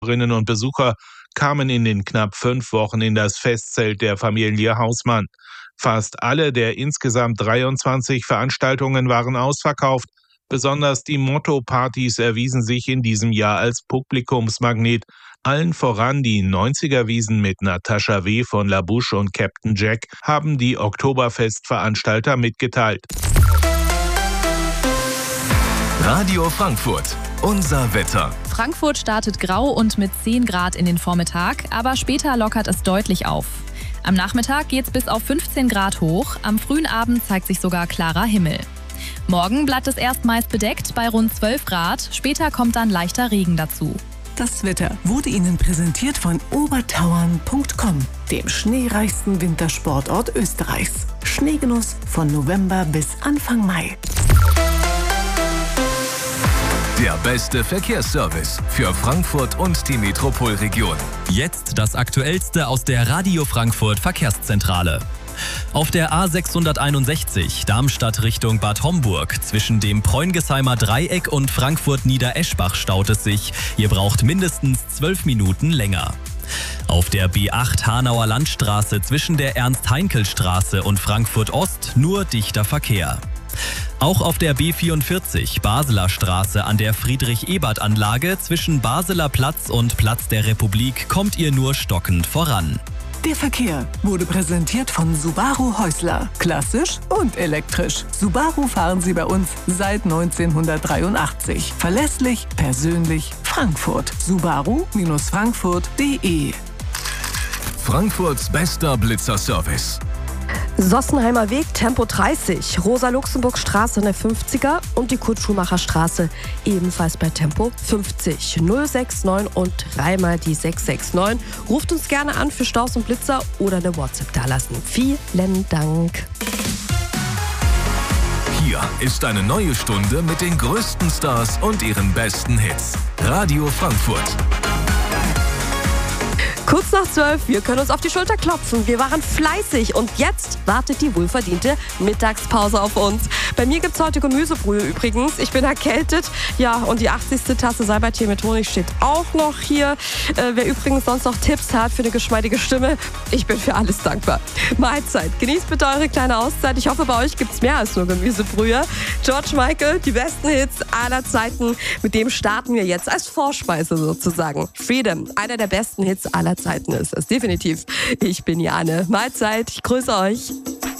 Besucherinnen und Besucher kamen in den knapp 5 Wochen in das Festzelt der Familie Hausmann. Fast alle der insgesamt 23 Veranstaltungen waren ausverkauft. Besonders die Motto-Partys erwiesen sich in diesem Jahr als Publikumsmagnet. Allen voran die 90er-Wiesen mit Natascha W. von La Bouche und Captain Jack haben die Oktoberfestveranstalter mitgeteilt. Radio Frankfurt, unser Wetter. Frankfurt startet grau und mit 10 Grad in den Vormittag, aber später lockert es deutlich auf. Am Nachmittag geht's bis auf 15 Grad hoch, am frühen Abend zeigt sich sogar klarer Himmel. Morgen bleibt es erst meist bedeckt bei rund 12 Grad, später kommt dann leichter Regen dazu. Das Wetter wurde Ihnen präsentiert von obertauern.com, dem schneereichsten Wintersportort Österreichs. Schneegenuss von November bis Anfang Mai. Der beste Verkehrsservice für Frankfurt und die Metropolregion. Jetzt das Aktuellste aus der Radio Frankfurt Verkehrszentrale. Auf der A661 Darmstadt Richtung Bad Homburg zwischen dem Preungesheimer Dreieck und Frankfurt-Niedereschbach staut es sich. Ihr braucht mindestens 12 Minuten länger. Auf der B8 Hanauer Landstraße zwischen der Ernst-Heinkel-Straße und Frankfurt-Ost nur dichter Verkehr. Auch auf der B44 Basler Straße an der Friedrich-Ebert-Anlage zwischen Baseler Platz und Platz der Republik kommt ihr nur stockend voran. Der Verkehr wurde präsentiert von Subaru Häusler. Klassisch und elektrisch. Subaru fahren Sie bei uns seit 1983. Verlässlich, persönlich, Frankfurt. Subaru-frankfurt.de. Frankfurts bester Blitzer-Service. Sossenheimer Weg, Tempo 30, Rosa-Luxemburg-Straße in der 50er und die Kurt-Schumacher-Straße ebenfalls bei Tempo 50. 069 und dreimal die 669. Ruft uns gerne an für Staus und Blitzer oder eine WhatsApp dalassen. Vielen Dank. Hier ist eine neue Stunde mit den größten Stars und ihren besten Hits. Radio Frankfurt. Kurz nach 12, wir können uns auf die Schulter klopfen. Wir waren fleißig und jetzt wartet die wohlverdiente Mittagspause auf uns. Bei mir gibt's heute Gemüsebrühe übrigens. Ich bin erkältet. Ja, und die 80. Tasse Salbeitee mit Honig steht auch noch hier. Wer übrigens sonst noch Tipps hat für eine geschmeidige Stimme, ich bin für alles dankbar. Mahlzeit. Genießt bitte eure kleine Auszeit. Ich hoffe, bei euch gibt's mehr als nur Gemüsebrühe. George Michael, die besten Hits aller Zeiten. Mit dem starten wir jetzt als Vorspeise sozusagen. Freedom, einer der besten Hits aller Zeiten ist es definitiv. Ich bin Jane. Mahlzeit, ich grüße euch.